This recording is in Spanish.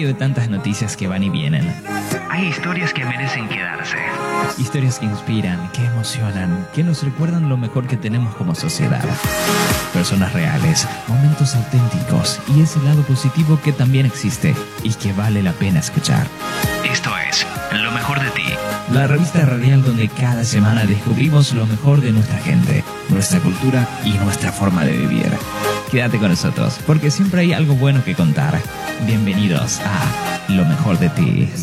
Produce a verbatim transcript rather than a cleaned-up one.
de tantas noticias que van y vienen, hay historias que merecen quedarse. historias que inspiran, que emocionan, que nos recuerdan lo mejor que tenemos como sociedad. Personas reales, momentos auténticos y ese lado positivo que también existe y que vale la pena escuchar. Esto es Lo Mejor de Ti, La revista radial donde cada semana descubrimos lo mejor de nuestra gente, nuestra cultura y nuestra forma de vivir. Quédate con nosotros, porque siempre hay algo bueno que contar. Bienvenidos a Lo Mejor de Ti.